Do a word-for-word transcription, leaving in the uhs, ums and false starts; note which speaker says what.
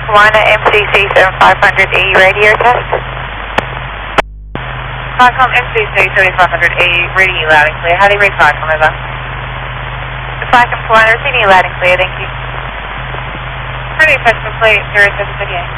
Speaker 1: one M C C seventy-five hundred E radio test.
Speaker 2: Falcon M C C seventy-five hundred E, reading you loud and clear. How do you read Falcon, over?
Speaker 1: Falcon one, repeating you loud and clear, thank you.
Speaker 2: Radio test complete, zero seven thirty-eight.